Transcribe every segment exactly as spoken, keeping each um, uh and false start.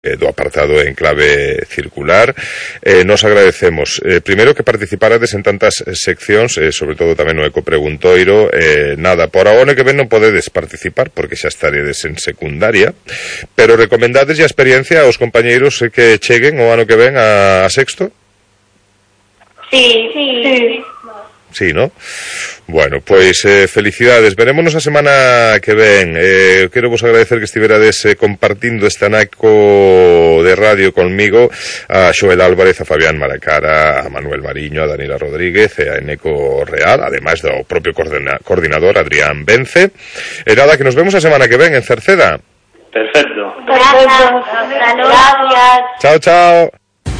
eh, do apartado en clave circular. Eh, nos agradecemos, eh, primeiro, que participarades en tantas seccións, eh, sobre todo tamén no Ecopreguntoiro. Eh, nada, por a ano que ven non podedes participar, porque xa estaredes en secundaria, pero recomendades a experiencia aos compañeiros eh, que cheguen o ano que ven a, a sexto? Sí, sí, sí. Sí, ¿no? Bueno, pois eh, felicidades. Verémonos a semana que ven. Eh, quero vos agradecer que estiverades eh, compartindo este anaco de radio conmigo, a Xoel Álvarez, a Fabián Malacara, a Manuel Mariño, a Daniela Rodríguez e a Eneco Real, ademais do propio coordina coordinador Adrián Vence. E nada, que nos vemos a semana que ven en Cerceda. Perfecto. Gracias. Gracias. Chao, chao.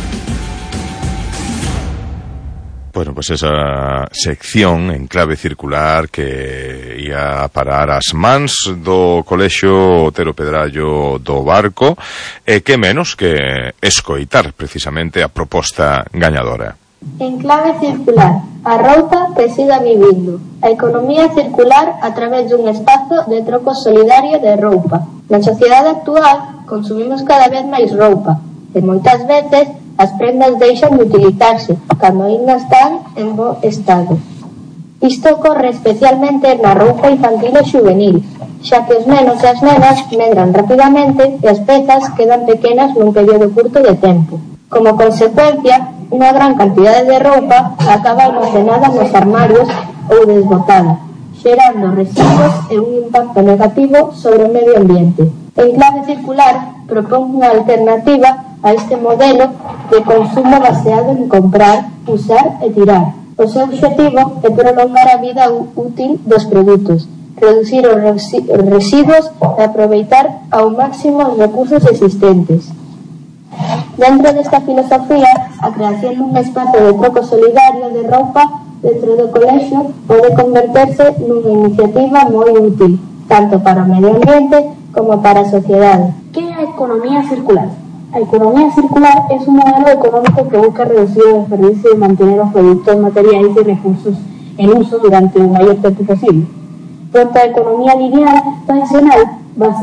Bueno, pues esa sección en clave circular que ia parar as mans do Colexio Otero Pedrallo do Barco, e que menos que escoitar precisamente a proposta gañadora. En clave circular, a roupa que siga vivindo. A economía circular a través dun espazo de troco solidario de roupa. Na sociedade actual consumimos cada vez máis roupa, e moitas veces as prendas deixan de utilizarse cando ainda están en bo estado. Isto ocorre especialmente na roupa infantil e juvenil, xa que os nenos e as nenas medran rapidamente e as pezas quedan pequenas nun período curto de tempo. Como consecuencia, unha gran cantidade de roupa acaba almacenada nos armarios ou desbotada, xerando residuos e un impacto negativo sobre o medio ambiente. En clave circular propón unha alternativa a este modelo de consumo baseado en comprar, usar e tirar. O seu objetivo é prolongar a vida útil dos produtos, reducir os residuos e aproveitar ao máximo os recursos existentes. Dentro desta filosofía, a creación dun espazo de troco solidario de roupa dentro do colexio pode converterse nunha iniciativa moi útil, tanto para o medio ambiente como para a sociedade. Que é a economía circular? A economía circular es un modelo económico que busca reducir el desperdicio y mantener los productos materiales y recursos en uso durante un mayor tiempo posible. Frente a la economía lineal tradicional,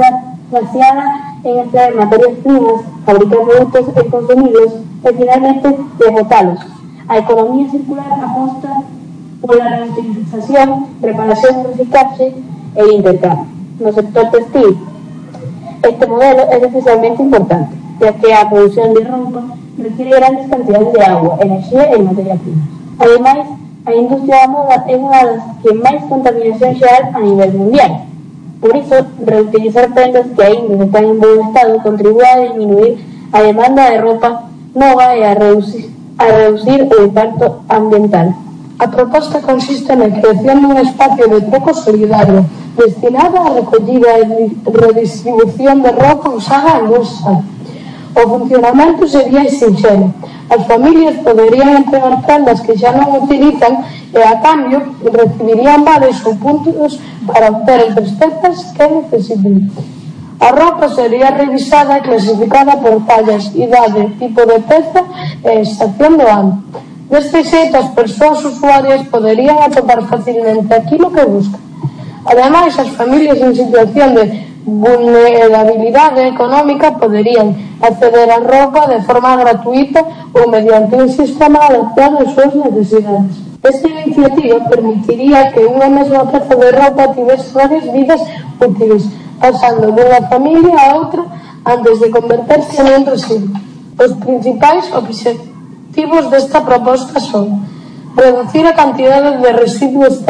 baseada en extraer materias primas, fabricar productos y consumirlos y finalmente desbotarlos. A economía circular aposta por la reutilización, reparación, reciclaje e intercambio. No sector textil, este modelo es especialmente importante, ya que a produción de roupa requiere grandes cantidades de agua, enerxía e materias primas. Ademais, a industria da moda é unha das que máis contaminación xeral a nivel mundial. Por iso, reutilizar prendas que aínda están en bo estado contribúe a disminuir a demanda de roupa nova e a reducir, a reducir o impacto ambiental. A proposta consiste na creación dun espacio de troco solidario destinado á recollida e redistribución de roupa usada en uso. O funcionamento sería sinxelo. As familias poderían entregar prendas que xa non utilizan e, a cambio, recibirían vales ou puntos para obter as pezas que necesiten. A roupa sería revisada e clasificada por tallas, idade, tipo de peza e estación do ano. Deste xeito, as persoas usuarias poderían atopar facilmente aquilo que buscan. Ademais, as familias en situación de vulnerabilidade económica poderían acceder á roupa de forma gratuita ou mediante un sistema adaptado ás súas necesidades. Esta iniciativa permitiría que unha mesma peza de roupa tivese varias vidas útiles, pasando dunha familia a outra antes de converterse en un residuo. Os principais obxectivos desta proposta son reducir a cantidade de residuos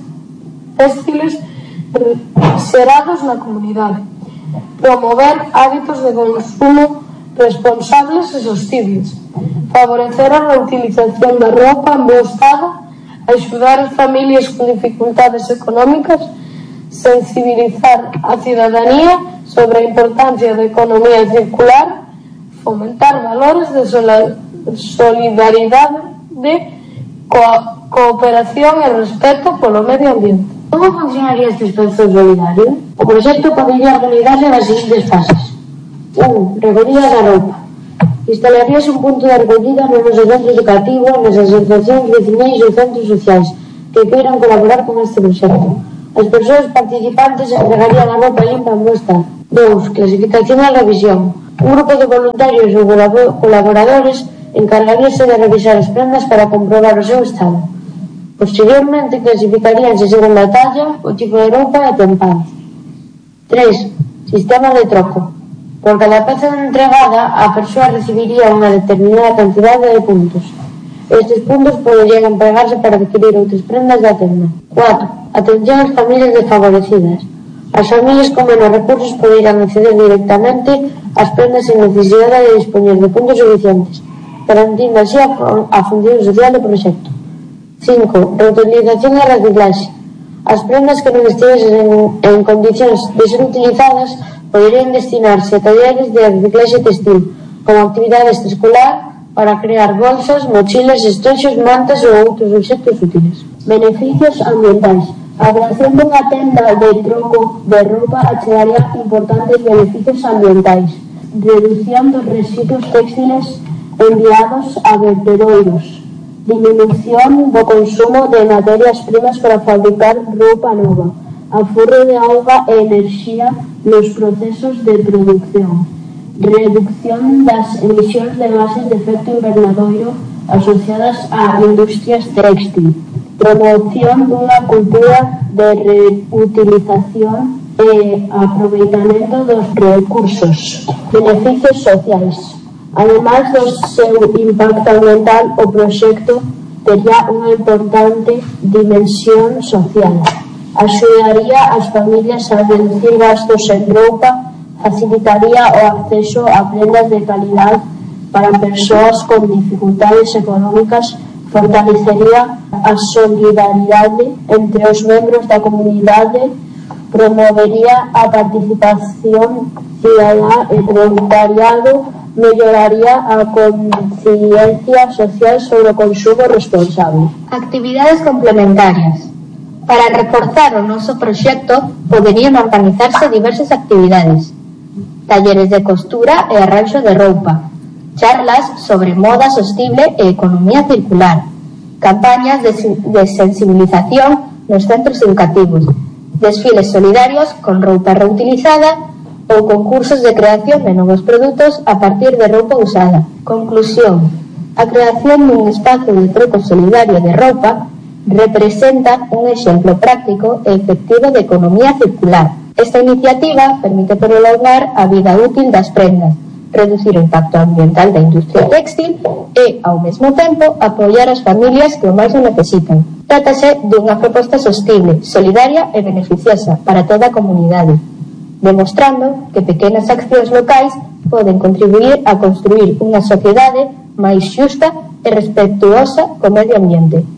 textiles xerados na comunidade, promover hábitos de consumo responsables e sostibles, favorecer a reutilización da roupa en bo estado, axudar as familias con dificultades económicas, sensibilizar a cidadanía sobre a importancia da economía circular, fomentar valores de solidaridade, de co cooperación e respeto polo medio ambiente. Como funcionaría este espazo solidario? O proxecto podería organizarse nas seguintes fases. un. Recollida da roupa. Instalaríase un punto de recollida nos nosos centros educativos, nas asociacións veciñais ou centros sociais que queiran colaborar con este proxecto. As persoas participantes entregarían a roupa limpa en bo estado. dous. Clasificación e revisión. Un grupo de voluntarios ou colaboradores encargaríase de revisar as prendas para comprobar o seu estado. Posteriormente clasificaríanse según a talla, o tipo de roupa e a tempancia. tres. Sistema de troco. Por cada peza entregada, a persoa recibiría unha determinada cantidade de puntos. Estes puntos poderían empregarse para adquirir outras prendas da tenda. cuatro. Atención ás familias desfavorecidas. As familias con menos recursos poderán acceder directamente ás prendas sen necesidade de dispoñer de puntos suficientes, garantindo así a, a función social do proxecto. cinco. Reutilización e reciclaxe. As prendas que non estivesen en, en condicións de ser utilizadas poderían destinarse a talleres de reciclaxe textil, como actividade extraescolar para crear bolsas, mochilas, estoxos, mantas ou outros obxectos útiles. Beneficios ambientais. A creación dunha tenda de troco de roupa achegaría importantes beneficios ambientais. Reducción dos residuos textiles enviados a vertedoiros. Disminución do consumo de materias primas para fabricar roupa nova. Aforro de auga e enerxía nos procesos de produción. Reducción das emisións de gases de efecto invernadoiro asociadas a industrias textil. Promoción dunha cultura de reutilización e aproveitamento dos recursos. Beneficios sociais. Ademais do seu impacto ambiental, o proxecto tería unha importante dimensión social. Axudaría as familias a reducir gastos en roupa, facilitaría o acceso a prendas de calidad para persoas con dificultades económicas, fortalecería a solidaridade entre os membros da comunidade, promovería a participación cidadá e voluntariado, melloraría a conciencia social sobre o consumo responsable. Actividades complementarias. Para reforzar o noso proxecto, poderían organizarse diversas actividades. Talleres de costura e arranxo de roupa, charlas sobre moda sostible e economía circular, campañas de, de sensibilización nos centros educativos, desfiles solidarios con roupa reutilizada ou concursos de creación de novos produtos a partir de roupa usada. Conclusión. A creación dun espazo de troco solidario de roupa representa un exemplo práctico e efectivo de economía circular. Esta iniciativa permite prolongar a vida útil das prendas, reducir o impacto ambiental da industria textil e, ao mesmo tempo, apoiar as familias que o máis o necesitan. Trátase dunha proposta sostible, solidaria e beneficiosa para toda a comunidade, demostrando que pequenas accións locais poden contribuir a construir unha sociedade máis xusta e respetuosa co medio ambiente.